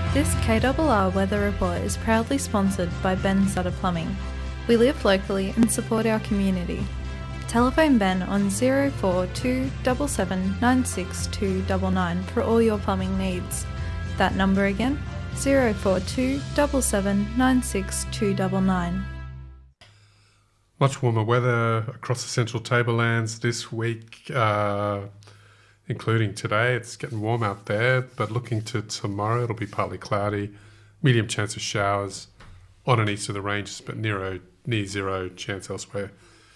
This KRR Weather Report is proudly sponsored by Ben Sutter Plumbing. We live locally and support our community. Telephone Ben on 042 7796299 for all your plumbing needs. That number again, 042 7796299. Much warmer weather across the central tablelands this week, including today. It's getting warm out there, but looking to tomorrow, it'll be partly cloudy, medium chance of showers on and east of the ranges, but near zero chance elsewhere.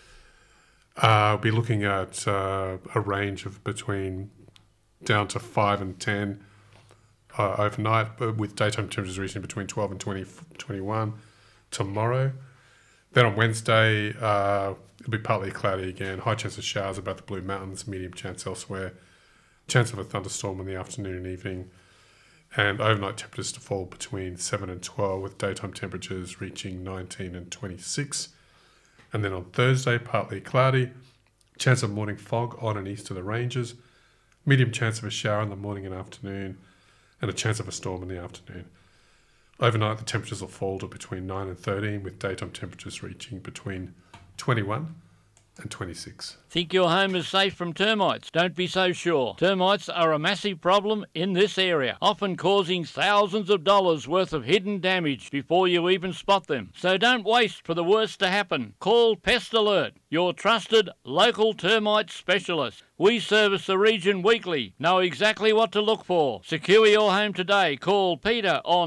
We'll be looking at a range of between down to 5 and 10 overnight, but with daytime temperatures reaching between 12 and 21 tomorrow. Then on Wednesday, it'll be partly cloudy again, high chance of showers about the Blue Mountains, medium chance elsewhere. Chance of a thunderstorm in the afternoon and evening, and overnight temperatures to fall between 7 and 12, with daytime temperatures reaching 19 and 26. And then on Thursday, partly cloudy, chance of morning fog on and east of the ranges, medium chance of a shower in the morning and afternoon, and a chance of a storm in the afternoon. Overnight, the temperatures will fall to between 9 and 13, with daytime temperatures reaching between 21 and 26. Think your home is safe from termites? Don't be so sure. Termites are a massive problem in this area, often causing thousands of dollars worth of hidden damage before you even spot them. So don't waste for the worst to happen. Call Pest Alert, your trusted local termite specialist. We service the region weekly. Know exactly what to look for. Secure your home today. Call Peter on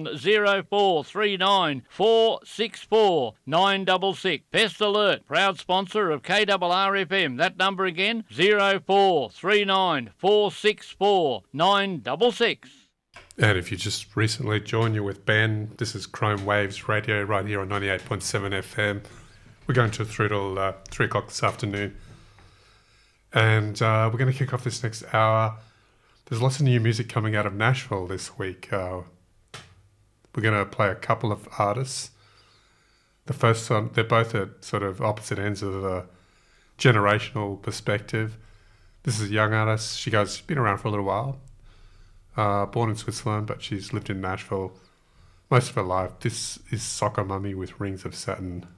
0439 464 966. Pest Alert, proud sponsor of KRR-FM. That number again, 0439 464 966. And if you just recently joined you with Ben, this is Chrome Waves Radio right here on 98.7 FM. We're going through till 3 o'clock this afternoon. And we're going to kick off this next hour. There's lots of new music coming out of Nashville this week. We're going to play a couple of artists. The first one, they're both at sort of opposite ends of the generational perspective. This is a young artist. She's been around for a little while. Born in Switzerland, but she's lived in Nashville most of her life. This is Soccer Mummy with Rings of Saturn.